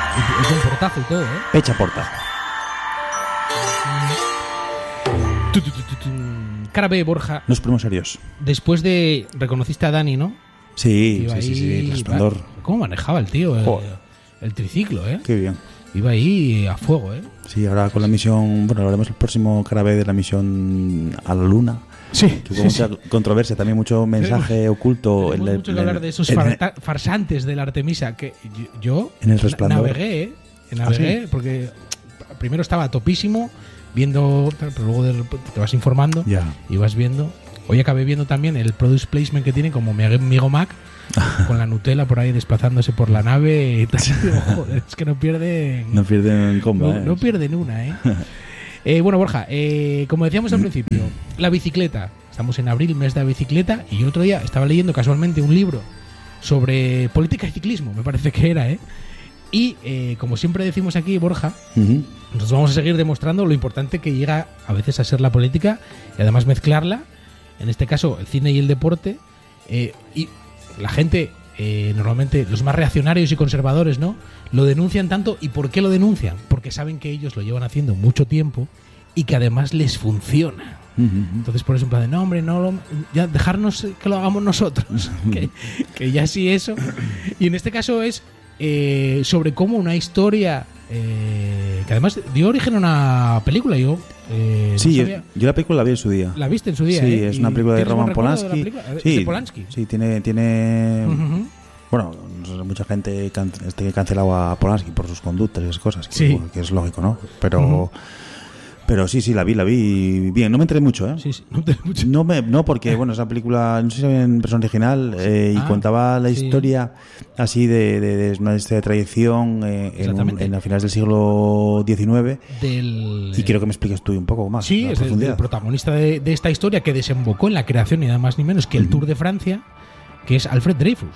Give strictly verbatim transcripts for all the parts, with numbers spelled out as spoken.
Es un portazo y todo, ¿eh? Pecha portazo. Cara B, Borja. Nos ponemos serios. Después de... Reconociste a Dani, ¿no? Sí, Iba sí, sí, sí, ahí, el Resplandor. ¿Cómo manejaba el tío? El, Joder. el triciclo, ¿eh? Qué bien. Iba ahí a fuego, ¿eh? Sí, ahora con la misión, bueno, hablaremos el próximo cara B de la misión a la Luna. Sí, Que hubo mucha controversia, también mucho mensaje oculto. Tenemos en el- mucho en que el- hablar de esos en el- farta- farsantes de la Artemisa que yo, yo En el na- Resplandor. navegué, ¿eh? Navegué ¿Ah, sí? porque primero estaba topísimo viendo, pero luego de repente te vas informando Ya. y vas viendo. Hoy acabé viendo también el product placement que tiene como mi amigo Mac con la Nutella por ahí desplazándose por la nave y tal. Digo, joder, es que no pierden No pierden comba. no, ¿eh? no pierden una, ¿eh? Eh, bueno, Borja, eh, como decíamos al principio, la bicicleta. Estamos en abril, mes de la bicicleta, y otro día estaba leyendo casualmente un libro sobre política y ciclismo, me parece que era, ¿eh? Y eh, como siempre decimos aquí, Borja, Ujú. nos vamos a seguir demostrando lo importante que llega a veces a ser la política y además mezclarla, en este caso el cine y el deporte, eh, y la gente, eh, normalmente los más reaccionarios y conservadores, ¿no? Lo denuncian tanto. ¿Y por qué lo denuncian? Porque saben que ellos lo llevan haciendo mucho tiempo y que además les funciona. Ujú. Entonces por eso en plan de, no hombre, no lo- ya dejarnos que lo hagamos nosotros, que, que ya sí eso. Y en este caso es eh, sobre cómo una historia eh, que además dio origen a una película. Yo eh, no Sí, yo, sabía- yo la película la vi en su día. la viste en su día. Sí, ¿eh? es ¿Y una película de tienes buen Roman recuerdo de la Polanski. película? ¿Es Sí, de Polanski? sí, tiene, tiene Ujú. bueno, no sé, mucha gente can- este que cancelaba a Polanski por sus conductas y esas cosas, que, Sí. bueno, que es lógico, ¿no? Pero Ujú. pero sí, sí, la vi, la vi bien. No me enteré mucho, ¿eh? Sí, sí, no te mucho. No, me, no, porque bueno, esa película, no sé si era en versión original, eh, y Ah, contaba la sí. historia así de, de, de una historia de tradición eh, en, un- Exactamente. en a finales del siglo diecinueve. Del, Y quiero que me expliques tú un poco más. Sí, la es el, profundidad. el protagonista de, de esta historia que desembocó en la creación ni nada más ni menos que el Tour de Francia, que es Alfred Dreyfus.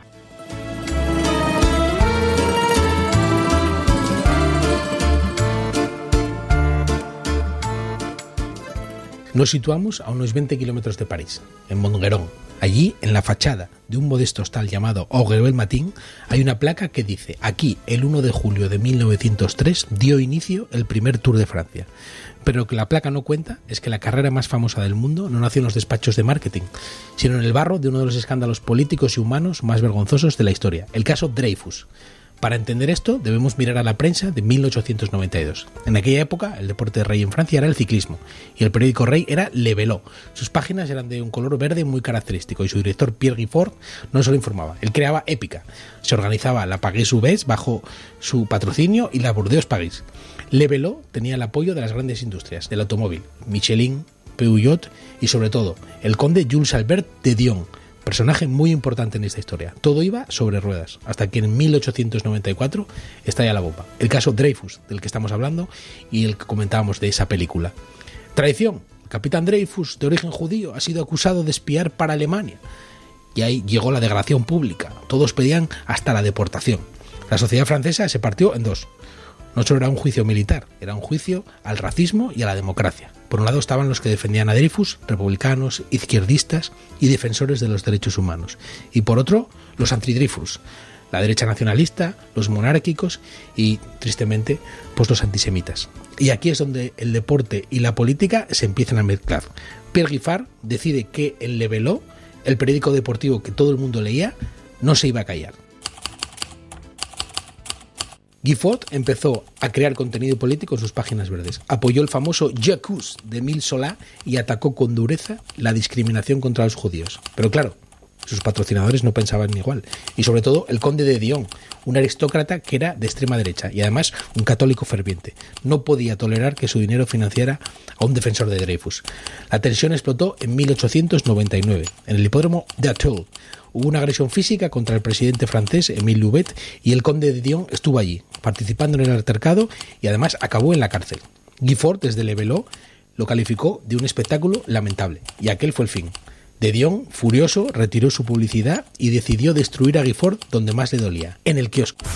Nos situamos a unos veinte kilómetros de París, en Montgeron. Allí, en la fachada de un modesto hostal llamado Auguel Matin, hay una placa que dice: aquí, el uno de julio de mil novecientos tres, dio inicio el primer Tour de Francia. Pero lo que la placa no cuenta es que la carrera más famosa del mundo no nació en los despachos de marketing, sino en el barro de uno de los escándalos políticos y humanos más vergonzosos de la historia, el caso Dreyfus. Para entender esto, debemos mirar a la prensa de mil ochocientos noventa y dos. En aquella época, el deporte rey en Francia era el ciclismo, y el periódico rey era Le Vélo. Sus páginas eran de un color verde muy característico, y su director, Pierre Gifford, no solo informaba, él creaba épica. Se organizaba la Pagés-Soubise bajo su patrocinio y la Burdeos-París. Le Vélo tenía el apoyo de las grandes industrias, del automóvil, Michelin, Peugeot y, sobre todo, el conde Jules Albert de Dion, personaje muy importante en esta historia. Todo iba sobre ruedas, hasta que en mil ochocientos noventa y cuatro estalla la bomba. El caso Dreyfus, del que estamos hablando, y el que comentábamos de esa película. Traición. El capitán Dreyfus, de origen judío, ha sido acusado de espiar para Alemania. Y ahí llegó la degradación pública. Todos pedían hasta la deportación. La sociedad francesa se partió en dos. No solo era un juicio militar, era un juicio al racismo y a la democracia. Por un lado estaban los que defendían a Dreyfus, republicanos, izquierdistas y defensores de los derechos humanos. Y por otro, los anti-Dreyfus, la derecha nacionalista, los monárquicos y, tristemente, pues los antisemitas. Y aquí es donde el deporte y la política se empiezan a mezclar. Pierre Giffard decide que el Le Vélo, el periódico deportivo que todo el mundo leía, no se iba a callar. Gifford empezó a crear contenido político en sus páginas verdes. Apoyó el famoso J'accuse de Émile Zola y atacó con dureza la discriminación contra los judíos. Pero claro, sus patrocinadores no pensaban igual. Y sobre todo el conde de Dion, un aristócrata que era de extrema derecha y además un católico ferviente. No podía tolerar que su dinero financiara a un defensor de Dreyfus. La tensión explotó en mil ochocientos noventa y nueve, en el hipódromo de Auteuil. Hubo una agresión física contra el presidente francés Émile Loubet y el conde de Dion estuvo allí, participando en el altercado y además acabó en la cárcel. Gifford, desde Le Vélo, lo calificó de un espectáculo lamentable, y aquel fue el fin. De Dion, furioso, retiró su publicidad y decidió destruir a Gifford donde más le dolía, en el kiosco.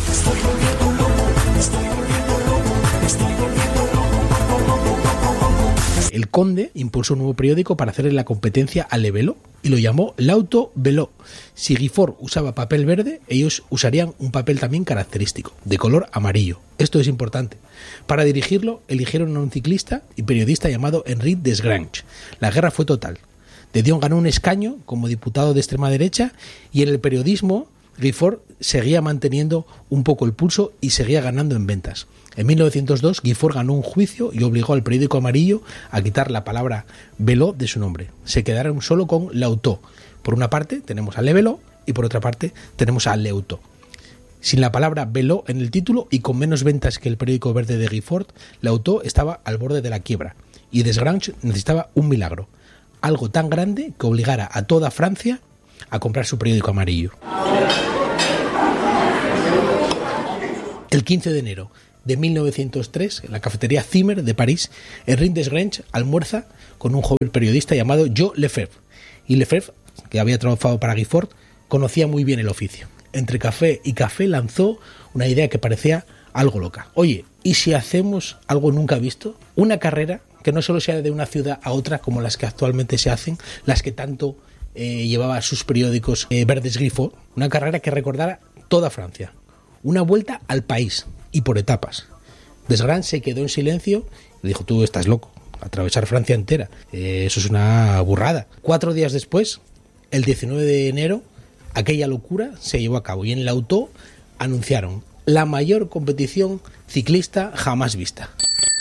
El conde impulsó un nuevo periódico para hacerle la competencia a Le Vélo y lo llamó L'Auto Vélo. Si Gifford usaba papel verde, ellos usarían un papel también característico, de color amarillo. Esto es importante. Para dirigirlo, eligieron a un ciclista y periodista llamado Henri Desgrange. La guerra fue total. De Dion ganó un escaño como diputado de extrema derecha y en el periodismo Gifford seguía manteniendo un poco el pulso y seguía ganando en ventas. En mil novecientos dos, Gifford ganó un juicio y obligó al periódico amarillo a quitar la palabra Vélo de su nombre. Se quedaron solo con L'Auto. Por una parte tenemos a Le Vélo y por otra parte tenemos a L'Auto. Sin la palabra Vélo en el título y con menos ventas que el periódico verde de Gifford, L'Auto estaba al borde de la quiebra y Desgrange necesitaba un milagro. Algo tan grande que obligara a toda Francia a comprar su periódico amarillo. El quince de enero de mil novecientos tres, en la cafetería Zimmer de París, Henri Desgrange almuerza con un joven periodista llamado Joe Lefebvre. Y Lefebvre, que había trabajado para Gifford, conocía muy bien el oficio. Entre café y café lanzó una idea que parecía algo loca. Oye, ¿y si hacemos algo nunca visto? Una carrera que no solo sea de una ciudad a otra como las que actualmente se hacen, las que tanto eh, llevaba sus periódicos eh, verdes Gifford, una carrera que recordara toda Francia. Una vuelta al país y por etapas. Desgrange se quedó en silencio y dijo: tú estás loco, atravesar Francia entera, eh, eso es una burrada. Cuatro días después, el diecinueve de enero, aquella locura se llevó a cabo y en L'Auto anunciaron la mayor competición ciclista jamás vista.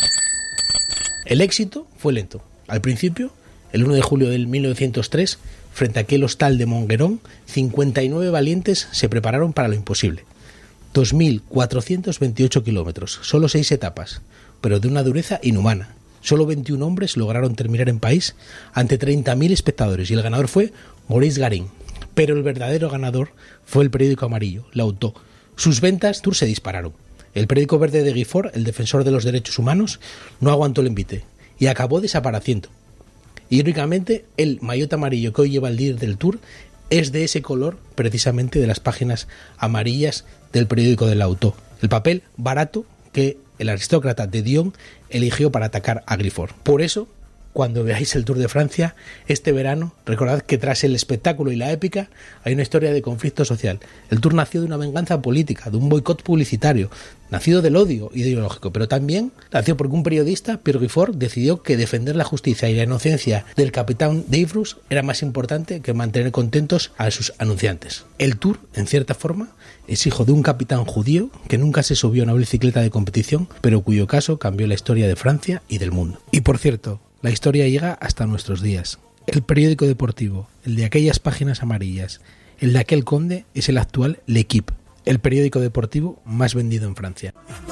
El éxito fue lento. Al principio, el uno de julio de mil novecientos tres, frente a aquel hostal de Montgueron, cincuenta y nueve valientes se prepararon para lo imposible. dos mil cuatrocientos veintiocho kilómetros, solo seis etapas, pero de una dureza inhumana. Solo veintiún hombres lograron terminar en París ante treinta mil espectadores y el ganador fue Maurice Garin. Pero el verdadero ganador fue el periódico amarillo, L'Auto. Sus ventas Tour se dispararon. El periódico verde de Gifford, el defensor de los derechos humanos, no aguantó el envite y acabó desapareciendo. Irónicamente, el maillot amarillo que hoy lleva el líder del Tour es de ese color, precisamente de las páginas amarillas del periódico de L'Auto. El papel barato que el aristócrata de Dion eligió para atacar a Gifford. Por eso, cuando veáis el Tour de Francia este verano, recordad que tras el espectáculo y la épica hay una historia de conflicto social. El Tour nació de una venganza política, de un boicot publicitario, nacido del odio ideológico, pero también nació porque un periodista, Pierre Gifford, decidió que defender la justicia y la inocencia del capitán Dreyfus era más importante que mantener contentos a sus anunciantes. El Tour, en cierta forma, es hijo de un capitán judío que nunca se subió a una bicicleta de competición, pero cuyo caso cambió la historia de Francia y del mundo. Y por cierto, la historia llega hasta nuestros días. El periódico deportivo, el de aquellas páginas amarillas, el de aquel conde, es el actual L'Équipe, el periódico deportivo más vendido en Francia.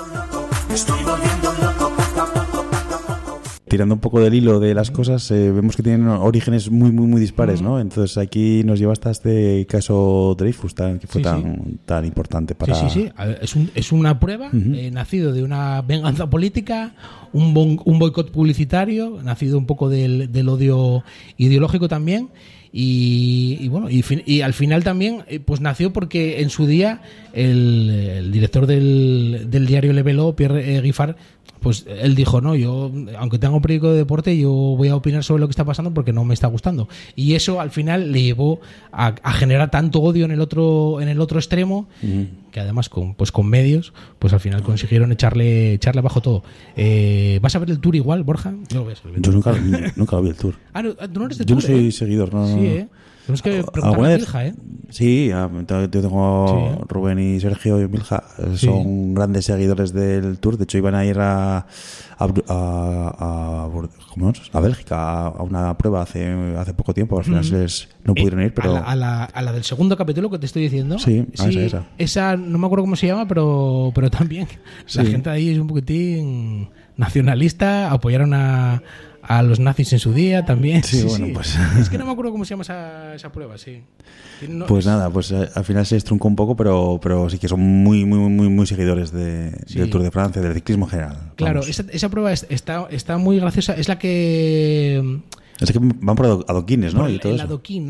Tirando un poco del hilo de las cosas, eh, vemos que tienen orígenes muy, muy, muy dispares, ¿no? Entonces aquí nos lleva hasta este caso Dreyfus, tan, que fue sí, tan, sí. tan importante para... Sí, sí, sí. Es, un, es una prueba, uh-huh. eh, nacido de una venganza política, un, bon, un boicot publicitario, nacido un poco del, del odio ideológico también. Y, y bueno, y, y al final también pues nació porque en su día el, el director del, del diario Le Vélo, Pierre Giffard, pues él dijo, no, yo aunque tenga un periódico de deporte, yo voy a opinar sobre lo que está pasando porque no me está gustando. Y eso al final le llevó a, a generar tanto odio en el otro en el otro extremo, uh-huh. que además con pues con medios, pues al final consiguieron echarle echarle abajo todo. Eh, ¿Vas a ver el Tour igual, Borja? Yo, lo yo nunca, nunca lo vi el Tour. Ah, no, tú no eres de yo Tour, no soy ¿eh? seguidor, no. Sí, ¿eh? Tenemos que preguntarle a Milja, ¿eh? Sí, yo tengo sí, ¿eh? Rubén y Sergio y Milja, son sí. grandes seguidores del Tour. De hecho, iban a ir a a, a, a, ¿cómo es? a Bélgica a una prueba hace hace poco tiempo. Al final mm. les, no pudieron ir, pero... A la, a, la, a la del segundo capítulo que te estoy diciendo. Sí, sí esa, esa. Esa no me acuerdo cómo se llama, pero, pero también sí. La gente ahí es un poquitín nacionalista, apoyaron a... a los nazis en su día también. Sí, sí bueno, sí. pues... Es que no me acuerdo cómo se llama esa, esa prueba, sí. No, pues es... nada, pues al final se estruncó un poco, pero pero sí que son muy muy muy muy seguidores de, sí. del Tour de Francia, del ciclismo en general. Claro, esa, esa prueba es, está, está muy graciosa. Es la que... Es que van por adoquines, ¿no? Por y todo el eso. adoquín, ¿no?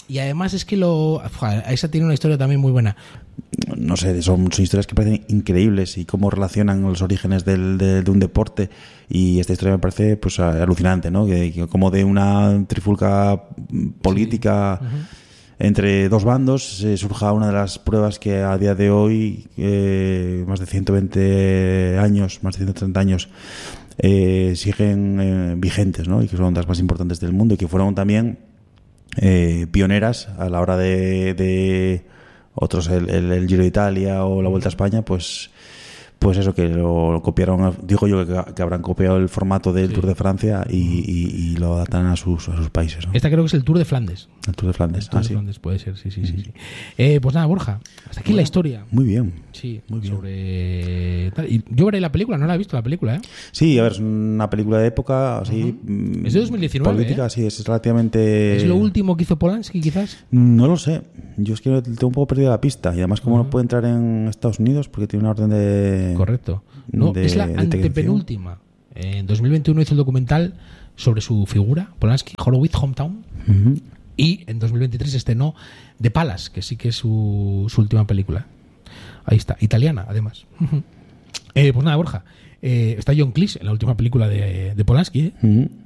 Y además es que lo, esa tiene una historia también muy buena. No sé, son, son historias que parecen increíbles y cómo relacionan los orígenes del, de, de un deporte, y esta historia me parece pues alucinante, ¿no? Que, que como de una trifulca política sí. uh-huh. entre dos bandos eh, surja una de las pruebas que a día de hoy, eh, más de ciento veinte años, más de ciento treinta años, eh, siguen eh, vigentes, ¿no? Y que son las más importantes del mundo y que fueron también eh, pioneras a la hora de... de otros el, el, el Giro de Italia o la Vuelta a España, pues pues eso, que lo, lo copiaron, digo yo que, que habrán copiado el formato del sí. Tour de Francia y, y, y lo adaptan a sus, a sus países, ¿no? Esta creo que es el Tour de Flandes. El Tour de Flandes, el Tour ah, de sí. Flandes puede ser, sí, sí, sí. sí. Eh, pues nada, Borja, hasta aquí bueno, la historia. Muy bien. Sí, muy bien. Sobre... Y yo veré la película, no la he visto la película, ¿eh? Sí, a ver, es una película de época, así... Uh-huh. Es de dos mil diecinueve, política, ¿eh? Sí, es relativamente... ¿Es lo último que hizo Polanski, quizás? No lo sé. Yo es que tengo un poco perdido la pista. Y además, como uh-huh. no puede entrar en Estados Unidos, porque tiene una orden de... Correcto. No, de, es la antepenúltima. En dos mil veintiuno hizo el documental sobre su figura, Polanski, Horowitz Hometown. Uh-huh. Y en dos mil veintitrés estrenó The Palace, que sí que es su, su última película. Ahí está, italiana, además. Uh-huh. Eh, pues nada, Borja. Eh, está John Cleese en la última película de, de Polanski, ¿eh? Uh-huh.